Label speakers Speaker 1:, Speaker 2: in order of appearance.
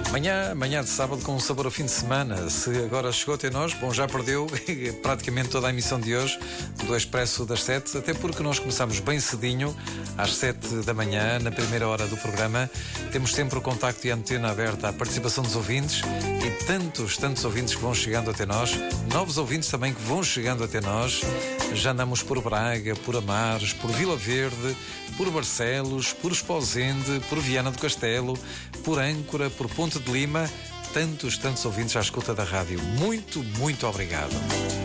Speaker 1: Manhã de sábado com um sabor ao fim de semana. Se agora chegou até nós, bom, já perdeu praticamente toda a emissão de hoje do Expresso das 7, até porque nós começamos bem cedinho, às 7 da manhã, na primeira hora do programa. Temos sempre o contacto e a antena aberta à participação dos ouvintes e tantos ouvintes que vão chegando até nós, novos ouvintes também que vão chegando até nós. Já andamos por Braga, por Amares, por Vila Verde, por Barcelos, por Esposende, por Viana do Castelo, por Âncora, por Ponte de Lima. Tantos ouvintes à escuta da rádio. Muito obrigado.